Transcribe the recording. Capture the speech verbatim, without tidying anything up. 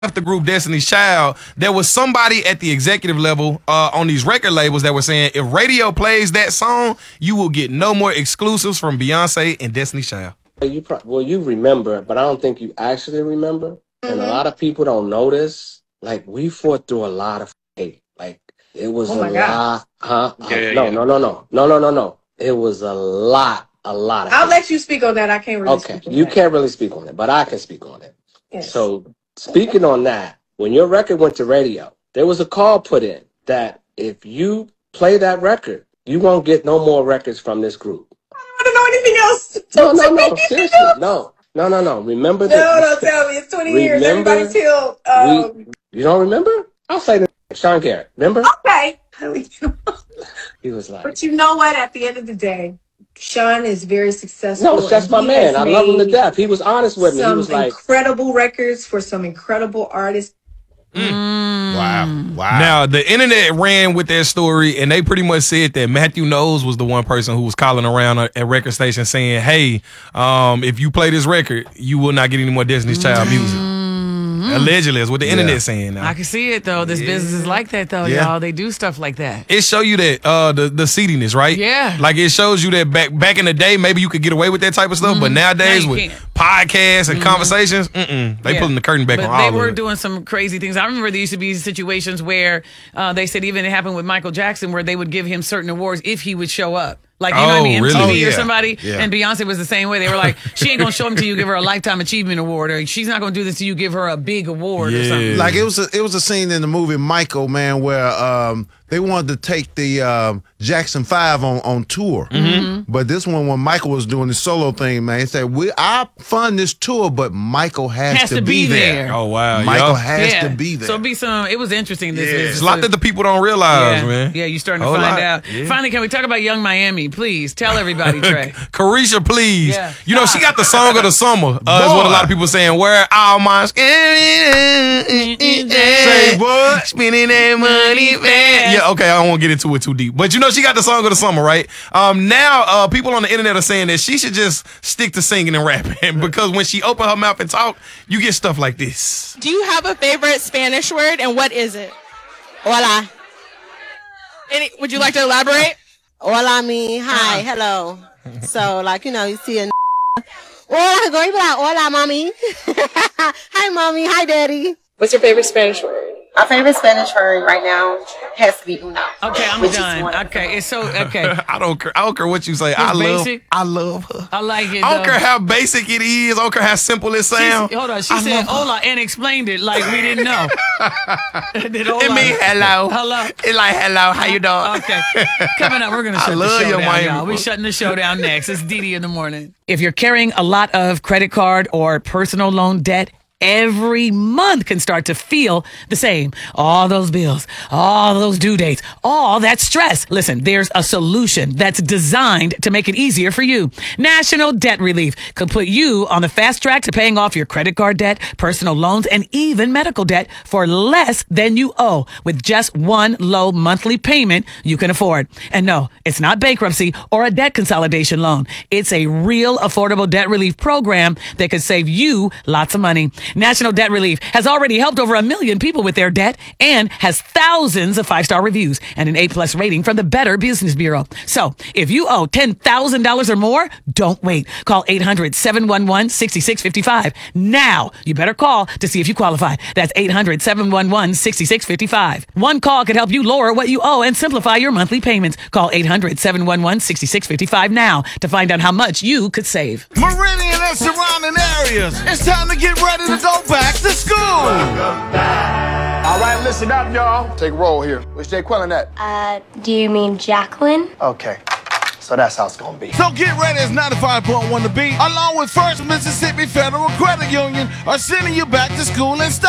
left the group Destiny's Child, there was somebody at the executive level uh, on these record labels that were saying, if radio plays that song, you will get no more exclusives from Beyonce and Destiny's Child. You pro- well, you remember, but I don't think you actually remember. Mm-hmm. And a lot of people don't know this. Like, we fought through a lot of hate. Like, it was oh a lot. Huh? Yeah, yeah, no, yeah. no, no, no. No, no, no, no. It was a lot, a lot of I'll hate. let you speak on that. I can't really Okay, speak on you that. can't really speak on it, but I can speak on it. Yes. So, speaking on that, when your record went to radio, there was a call put in that if you play that record, you won't get no more records from this group. I don't know anything else. No, no, no. Seriously, no, no, no, no. Remember No, that? don't tell me. It's twenty years. Remember- Everybody's killed. Um, we, you don't remember? I'll say the Sean Garrett. Remember? okay. He was like, But you know what? At the end of the day, Sean is very successful. no, that's and my he man. has I love him to made death. He was honest with me. He Some was like, incredible records for some incredible artists. Mm. Wow. Wow. Now, the internet ran with that story, and they pretty much said that Matthew Knowles was the one person who was calling around at record stations saying, hey, um, if you play this record, you will not get any more Destiny's Child music. Allegedly, is what the Yeah. internet saying now. I can see it though. This Yeah. business is like that though, Yeah. y'all. They do stuff like that. It show you that uh the, the seediness, right? Yeah. Like it shows you that back back in the day, maybe you could get away with that type of stuff, but nowadays Now with you can't. podcasts and conversations, mm-mm, they Yeah. pulling the curtain back but on they all were of it. doing some crazy things. I remember there used to be situations where uh, they said even it happened with Michael Jackson where they would give him certain awards if he would show up. Like, you know what I Oh, mean? really? M T V Oh, or yeah. somebody. Yeah. And Beyonce was the same way. They were like, she ain't going to show him till you give her a Lifetime Achievement Award, or she's not going to do this till you give her a big award or Yeah. something. Like it was a, it was a scene in the movie Michael, man, where um, they wanted to take the um, Jackson Five on, on tour. Mm-hmm. But this one, when Michael was doing the solo thing, man, he said, "We I fund this tour, but Michael has, Has to be there." Oh wow, Michael yeah. has yeah. to be there." So it'd be some, it was interesting. This Yeah. is It's a lot that the people don't realize, yeah. man. Yeah, you're starting to Whole find lot. out. Yeah. Finally, can we talk about Young Miami? Please tell everybody, Trey. Carisha, please. Yeah. You know, she got the song of the summer. Uh, is what a lot of people saying. Where all my Say Say what? Spending that money fast. Yeah, okay, I don't want to get into it too deep. But you know, she got the song of the summer, right? Um, now, uh, people on the internet are saying that she should just stick to singing and rapping because when she open her mouth and talk, you get stuff like this. Do you have a favorite Spanish word, and what is it? Hola. Any, would you like to elaborate? Hola, me. Hi, hello. So, like, you know, you see a hola, go y be like, hola, mommy. Hi, mommy. Hi, daddy. What's your favorite Spanish word? My favorite Spanish word right now has to be una. Okay, I'm which is done. one. Okay, it's so, okay. I don't care. I don't care what you say. I love. basic. I love her. I like it. I don't though. care how basic it is. I don't care how simple it She- sounds. hold on, she I said love her. hola and explained it like we didn't know. Did hola- It mean hello. Hello. It like hello. How you doing? Okay. Coming up, we're going to I shut the love show your down, Miami y'all. We're folks. shutting the show down next. It's Didi in the morning. If you're carrying a lot of credit card or personal loan debt, every month can start to feel the same. All those bills, all those due dates, all that stress. Listen, there's a solution that's designed to make it easier for you. National Debt Relief could put you on the fast track to paying off your credit card debt, personal loans, and even medical debt for less than you owe with just one low monthly payment you can afford. And no, it's not bankruptcy or a debt consolidation loan. It's a real affordable debt relief program that could save you lots of money. National Debt Relief has already helped over a million people with their debt and has thousands of five-star reviews and an A-plus rating from the Better Business Bureau. So if you owe ten thousand dollars or more, don't wait. Call eight hundred, seven one one, six six five five. Now, you better call to see if you qualify. That's eight hundred, seven one one, six six five five. One call could help you lower what you owe and simplify your monthly payments. Call eight hundred, seven one one, six six five five now to find out how much you could save. Meridian and surrounding areas. It's time to get ready to go back to school. All right, listen up, y'all. Take roll here. Where's Jay Quillen at? Uh, do you mean Jacqueline? Okay, so that's how it's gonna be. So get ready, it's ninety-five point one to beat, along with First Mississippi Federal Credit Union, are sending you back to school in style.